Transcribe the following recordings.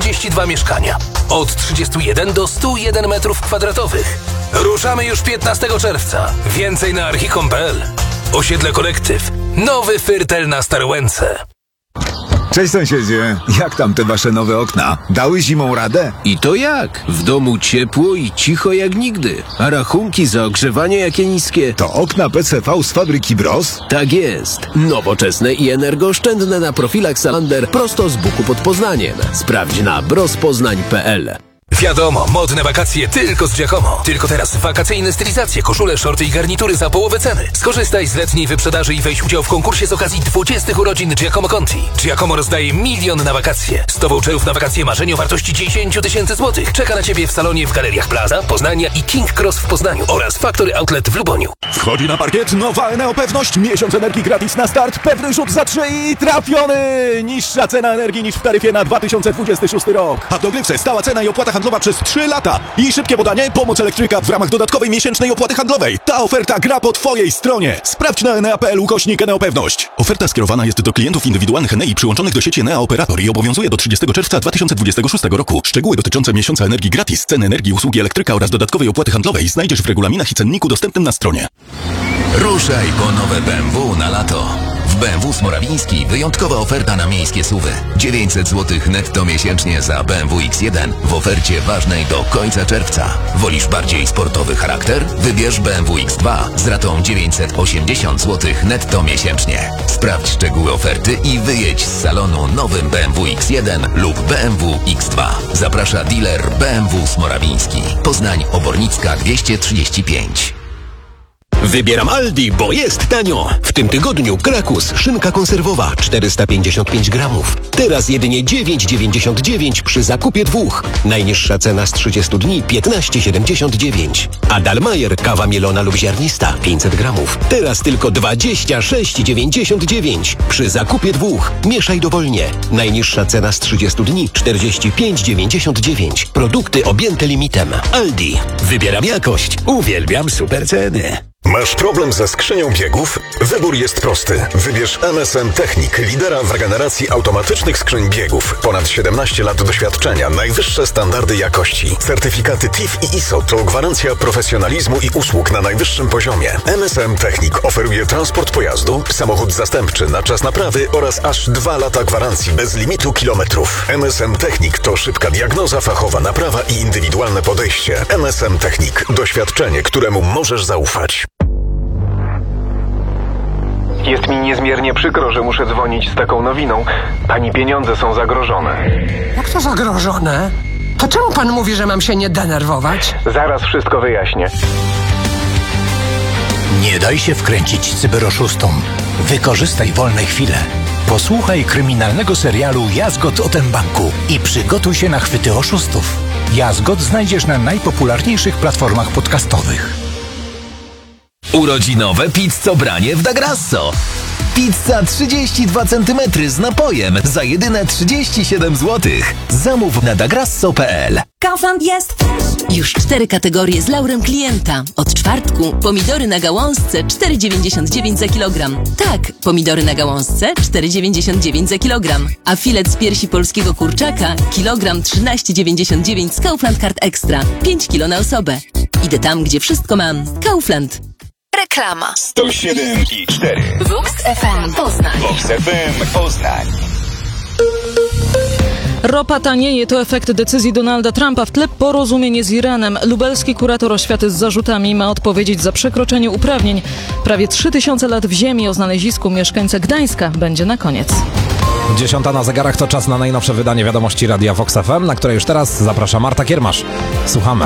32 mieszkania. Od 31 do 101 metrów kwadratowych. Ruszamy już 15 czerwca. Więcej na archicom.pl. Osiedle Kolektyw. Nowy Fyrtel na Starłęce. Cześć sąsiedzie, jak tam te wasze nowe okna? Dały zimą radę? I to jak? W domu ciepło i cicho jak nigdy. A rachunki za ogrzewanie jakie niskie? To okna PCV z fabryki Bros? Tak jest. Nowoczesne i energooszczędne na profilach Salander prosto z Buku pod Poznaniem. Sprawdź na brospoznań.pl. Wiadomo, modne wakacje tylko z Giacomo. Tylko teraz wakacyjne stylizacje, koszule, shorty i garnitury za połowę ceny. Skorzystaj z letniej wyprzedaży i weź udział w konkursie z okazji 20 urodzin Giacomo Conti. Giacomo rozdaje 1 milion na wakacje. 100 voucherów na wakacje marzeń o wartości 10 000 złotych. Czeka na Ciebie w salonie w Galeriach Plaza, Poznania i King Cross w Poznaniu oraz Factory Outlet w Luboniu. Wchodzi na parkiet nowa Eneo Pewność. Miesiąc energii gratis na start. Pewny rzut za 3 i trafiony! Niższa cena energii niż w taryfie na 2026 rok. A w dogrywce stała cena i opłata handlowa przez 3 lata. I szybkie podanie, pomoc elektryka w ramach dodatkowej miesięcznej opłaty handlowej. Ta oferta gra po Twojej stronie. Sprawdź na enea.pl/Eneo Pewność. Oferta skierowana jest do klientów indywidualnych Enei przyłączonych do sieci Enea Operator i obowiązuje do 30 czerwca 2026 roku. Szczegóły dotyczące miesiąca energii gratis, ceny energii, usługi elektryka oraz dodatkowej opłaty handlowej znajdziesz w regulaminach i cenniku dostępnym na stronie. Ruszaj po nowe BMW na lato. W BMW Smorawiński wyjątkowa oferta na miejskie SUV-y. 900 zł netto miesięcznie za BMW X1 w ofercie ważnej do końca czerwca. Wolisz bardziej sportowy charakter? Wybierz BMW X2 z ratą 980 zł netto miesięcznie. Sprawdź szczegóły oferty i wyjedź z salonu nowym BMW X1 lub BMW X2. Zaprasza dealer BMW Smorawiński. Poznań Obornicka 235. Wybieram Aldi, bo jest tanio. W tym tygodniu Krakus, szynka konserwowa 455 gramów. Teraz jedynie 9,99 przy zakupie 2. Najniższa cena z 30 dni 15,79. A Dalmajer, kawa mielona lub ziarnista 500 gramów. Teraz tylko 26,99 przy zakupie 2. Mieszaj dowolnie. Najniższa cena z 30 dni 45,99. Produkty objęte limitem. Aldi. Wybieram jakość. Uwielbiam super ceny. Masz problem ze skrzynią biegów? Wybór jest prosty. Wybierz MSM Technik, lidera w regeneracji automatycznych skrzyń biegów. Ponad 17 lat doświadczenia, najwyższe standardy jakości. Certyfikaty TIF i ISO to gwarancja profesjonalizmu i usług na najwyższym poziomie. MSM Technik oferuje transport pojazdu, samochód zastępczy na czas naprawy oraz aż 2 lata gwarancji bez limitu kilometrów. MSM Technik to szybka diagnoza, fachowa naprawa i indywidualne podejście. MSM Technik. Doświadczenie, któremu możesz zaufać. Jest mi niezmiernie przykro, że muszę dzwonić z taką nowiną. Pani pieniądze są zagrożone. Jak to zagrożone? To czemu pan mówi, że mam się nie denerwować? Zaraz wszystko wyjaśnię. Nie daj się wkręcić cyberoszustom. Wykorzystaj wolne chwile. Posłuchaj kryminalnego serialu Jazgot o tym banku i przygotuj się na chwyty oszustów. Jazgot znajdziesz na najpopularniejszych platformach podcastowych. Urodzinowe pizzobranie w Da Grasso. Pizza 32 cm z napojem za jedyne 37 zł. Zamów na dagrasso.pl. Kaufland jest! Już 4 kategorie z laurem klienta. Od czwartku pomidory na gałązce 4,99 za kilogram. Tak, pomidory na gałązce 4,99 za kilogram. A filet z piersi polskiego kurczaka kilogram 13,99 z Kaufland Card Extra. 5 kilo na osobę. Idę tam, gdzie wszystko mam. Kaufland. Reklama. 107,4 Vox FM Poznań. Vox FM Poznań. Ropa tanieje to efekt decyzji Donalda Trumpa, w tle porozumienie z Iranem. Lubelski kurator oświaty z zarzutami ma odpowiedzieć za przekroczenie uprawnień. Prawie 3000 lat w ziemi o znalezisku mieszkańca Gdańska będzie na koniec. 10 na zegarach to czas na najnowsze wydanie wiadomości Radia Vox FM, na które już teraz zaprasza Marta Kiermasz. Słuchamy.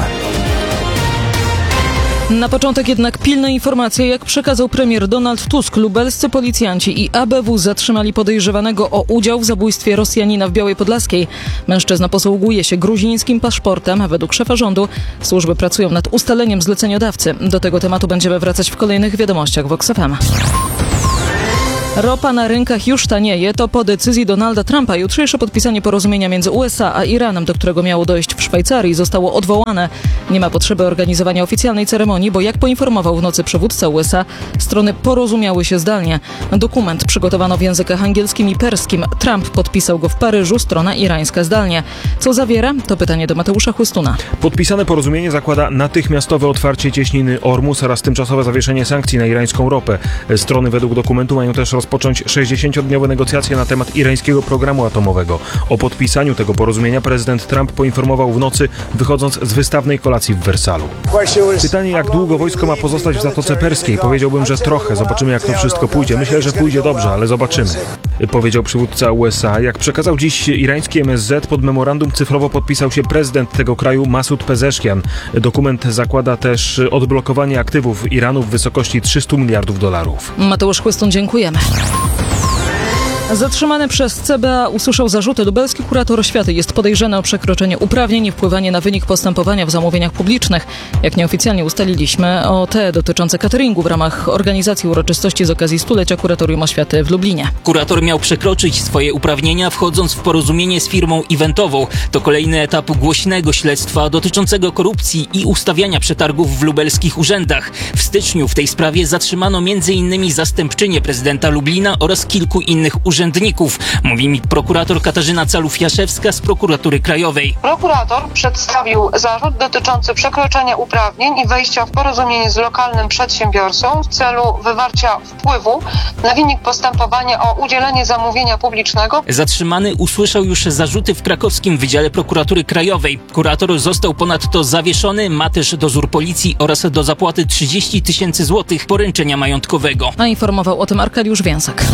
Na początek jednak pilne informacje, jak przekazał premier Donald Tusk. Lubelscy policjanci i ABW zatrzymali podejrzewanego o udział w zabójstwie Rosjanina w Białej Podlaskiej. Mężczyzna posługuje się gruzińskim paszportem, a według szefa rządu służby pracują nad ustaleniem zleceniodawcy. Do tego tematu będziemy wracać w kolejnych wiadomościach Vox FM. Ropa na rynkach już tanieje. To po decyzji Donalda Trumpa jutrzejsze podpisanie porozumienia między USA a Iranem, do którego miało dojść w Szwajcarii, zostało odwołane. Nie ma potrzeby organizowania oficjalnej ceremonii, bo jak poinformował w nocy przywódca USA, strony porozumiały się zdalnie. Dokument przygotowano w językach angielskim i perskim. Trump podpisał go w Paryżu, strona irańska zdalnie. Co zawiera? To pytanie do Mateusza Chłystuna. Podpisane porozumienie zakłada natychmiastowe otwarcie cieśniny Ormus oraz tymczasowe zawieszenie sankcji na irańską ropę. Strony według dokumentu mają też rozpocząć 60-dniowe negocjacje na temat irańskiego programu atomowego. O podpisaniu tego porozumienia prezydent Trump poinformował w nocy, wychodząc z wystawnej kolacji w Wersalu. Pytanie, jak długo wojsko ma pozostać w Zatoce Perskiej? Powiedziałbym, że trochę. Zobaczymy, jak to wszystko pójdzie. Myślę, że pójdzie dobrze, ale zobaczymy. Powiedział przywódca USA. Jak przekazał dziś irański MSZ, pod memorandum cyfrowo podpisał się prezydent tego kraju Masud Pezeshkian. Dokument zakłada też odblokowanie aktywów Iranu w wysokości $300 miliardów. Mateusz Chłystun, dziękujemy. Zatrzymany przez CBA usłyszał zarzuty. Lubelski kurator oświaty jest podejrzany o przekroczenie uprawnień i wpływanie na wynik postępowania w zamówieniach publicznych. Jak nieoficjalnie ustaliliśmy, o te dotyczące cateringu w ramach organizacji uroczystości z okazji stulecia Kuratorium Oświaty w Lublinie. Kurator miał przekroczyć swoje uprawnienia, wchodząc w porozumienie z firmą eventową. To kolejny etap głośnego śledztwa dotyczącego korupcji i ustawiania przetargów w lubelskich urzędach. W styczniu w tej sprawie zatrzymano m.in. zastępczynię prezydenta Lublina oraz kilku innych urzędników. Mówi mi prokurator Katarzyna Calów-Jaszewska z Prokuratury Krajowej. Prokurator przedstawił zarzut dotyczący przekroczenia uprawnień i wejścia w porozumienie z lokalnym przedsiębiorcą w celu wywarcia wpływu na wynik postępowania o udzielenie zamówienia publicznego. Zatrzymany usłyszał już zarzuty w krakowskim Wydziale Prokuratury Krajowej. Kurator został ponadto zawieszony, ma też dozór policji oraz do zapłaty 30 000 złotych poręczenia majątkowego. A informował o tym Arkadiusz Więsak.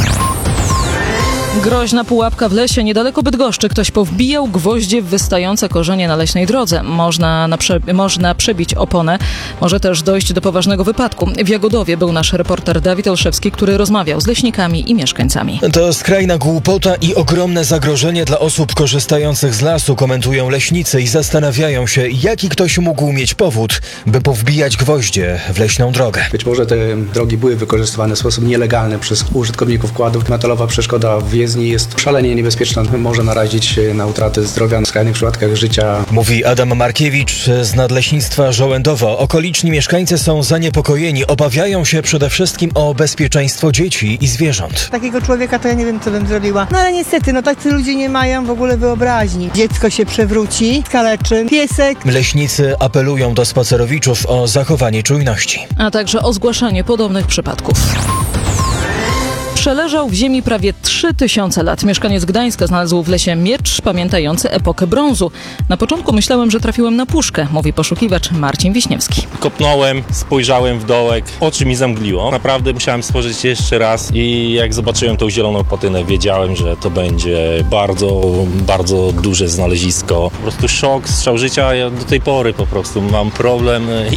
Groźna pułapka w lesie niedaleko Bydgoszczy. Ktoś powbijał gwoździe w wystające korzenie na leśnej drodze. Można przebić oponę. Może też dojść do poważnego wypadku. W Jagodowie był nasz reporter Dawid Olszewski, który rozmawiał z leśnikami i mieszkańcami. To skrajna głupota i ogromne zagrożenie dla osób korzystających z lasu, komentują leśnicy i zastanawiają się, jaki ktoś mógł mieć powód, by powbijać gwoździe w leśną drogę. Być może te drogi były wykorzystywane w sposób nielegalny przez użytkowników kładów. Metalowa przeszkoda w jezdni jest szalenie niebezpieczna. Może narazić na utraty zdrowia, w skrajnych przypadkach życia. Mówi Adam Markiewicz z Nadleśnictwa Żołędowo. Okoliczni mieszkańcy są zaniepokojeni. Obawiają się przede wszystkim o bezpieczeństwo dzieci i zwierząt. Takiego człowieka to ja nie wiem, co bym zrobiła. No ale niestety, tacy ludzie nie mają w ogóle wyobraźni. Dziecko się przewróci, skaleczy, piesek. Leśnicy apelują do spacerowiczów o zachowanie czujności. A także o zgłaszanie podobnych przypadków. Przeleżał w ziemi prawie 3000 lat. Mieszkaniec Gdańska znalazł w lesie miecz pamiętający epokę brązu. Na początku myślałem, że trafiłem na puszkę, mówi poszukiwacz Marcin Wiśniewski. Kopnąłem, spojrzałem w dołek, oczy mi zamgliło. Naprawdę musiałem spojrzeć jeszcze raz i jak zobaczyłem tą zieloną patynę, wiedziałem, że to będzie bardzo, bardzo duże znalezisko. Po prostu szok, strzał życia. Ja do tej pory po prostu mam problem